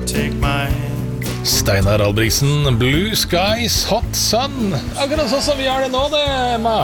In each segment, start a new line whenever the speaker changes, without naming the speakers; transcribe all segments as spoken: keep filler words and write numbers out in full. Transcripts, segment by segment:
take my hand.
Steinar Albrigtsen, Blue Skies, Hot Sun. Akkurat sånn som vi har det nå, det, Emma.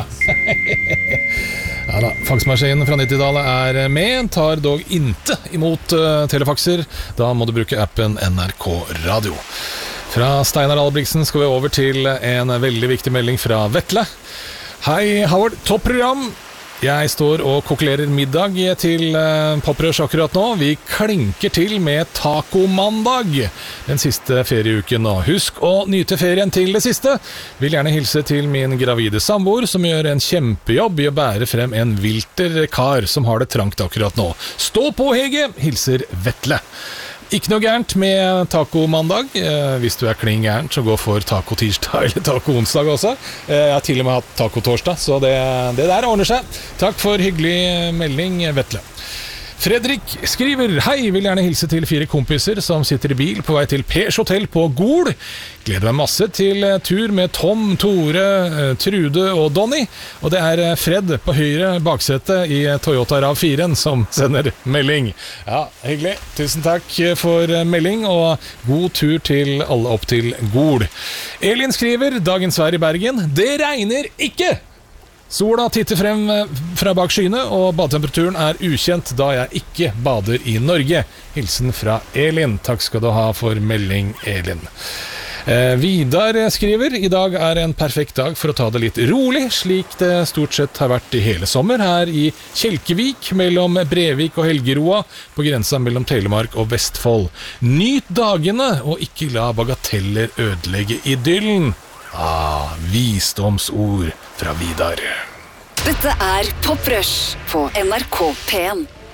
Ja da, faksmaskinen fra nittitallet er med, tar dog inte imot uh, telefaxer. Da må du bruke appen N R K Radio. Fra Steinar Albrigtsen skal vi over til en veldig viktig melding fra Vetle. Hei, Howard, topprogram. Jeg står og kokulerer middag til uh, Poprush akkurat nå. Vi klinker til med tacomandag den siste ferieuken nå. Husk å nyte ferien til det siste. Vil gjerne hilse til min gravide samboer, som gjør en kjempejobb i å bære frem en vilter kar som har det trangt akkurat nå. Stå på, Hege! Hilser Vetle. Ikke noe gærent med taco-mandag. eh, Hvis du er kling gærent, så gå for taco-tirsdag eller taco-onsdag også. eh, Jeg har til og med hatt taco-torsdag, så det, det der ordner seg. Takk for hyggelig melding, Vetle. Fredrik skriver: Hei, vil gjerne hilse til fire kompiser som sitter i bil på vei til Pers Hotel på Gol. Gleder meg masse til tur med Tom, Tore, Trude og Donny. Og det er Fred på høyre baksete i Toyota RAV fire som sender melding. Ja, hyggelig. Tusen takk for melding, og god tur til alle opp til Gol. Elin skriver: Dagens vær i Bergen. Det regner ikke! Sola titter frem fra bak skyene, og badetemperaturen er ukjent da jeg ikke bader i Norge. Hilsen fra Elin. Takk skal du ha for melding, Elin. Eh, Vidar skriver: I dag er en perfekt dag for å ta det litt rolig, slik det stort sett har vært i hele sommer her i Kjelkevik, mellom Brevik og Helgeroa, på grensa mellom Telemark og Vestfold. Nyt dagene, og ikke la bagateller ødelegge idyllen. Ah, visdomsord fra Vidar.
Dette er Poprush på N R K P en.